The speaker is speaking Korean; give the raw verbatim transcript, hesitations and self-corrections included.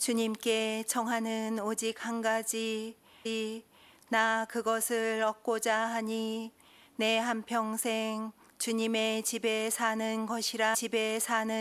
주님께 청하는 오직 한 가지, 나 그것을 얻고자 하니 내 한평생 주님의 집에 사는 것이라. 집에 사는